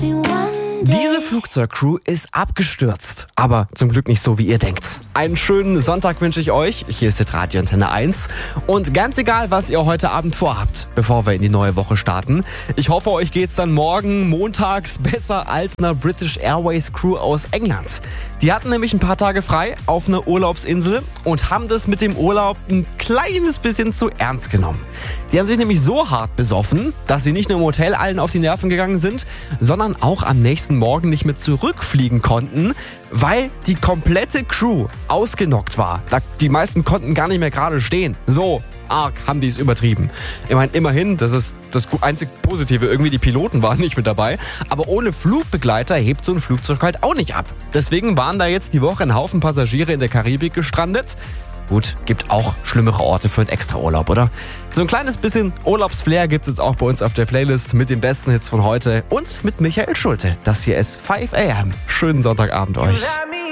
Diese Flugzeugcrew ist abgestürzt, aber zum Glück nicht so, wie ihr denkt. Einen schönen Sonntag wünsche ich euch. Hier ist das Radio Antenne 1. Und ganz egal, was ihr heute Abend vorhabt, bevor wir in die neue Woche starten. Ich hoffe, euch geht's dann morgen montags besser als einer British Airways Crew aus England. Die hatten nämlich ein paar Tage frei auf einer Urlaubsinsel und haben das mit dem Urlaub ein kleines bisschen zu ernst genommen. Die haben sich nämlich so hart besoffen, dass sie nicht nur im Hotel allen auf die Nerven gegangen sind, sondern auch am nächsten Morgen nicht mehr zurückfliegen konnten, weil die komplette Crew ausgenockt war. Die meisten konnten gar nicht mehr gerade stehen. So arg haben die es übertrieben. Ich meine, immerhin, das ist das einzig Positive, irgendwie die Piloten waren nicht mit dabei, aber ohne Flugbegleiter hebt so ein Flugzeug halt auch nicht ab. Deswegen waren da jetzt die Woche ein Haufen Passagiere in der Karibik gestrandet. Gut, gibt auch schlimmere Orte für einen Extraurlaub, oder? So ein kleines bisschen Urlaubsflair gibt's jetzt auch bei uns auf der Playlist mit den besten Hits von heute und mit Michael Schulte. Das hier ist 5 AM. Schönen Sonntagabend euch.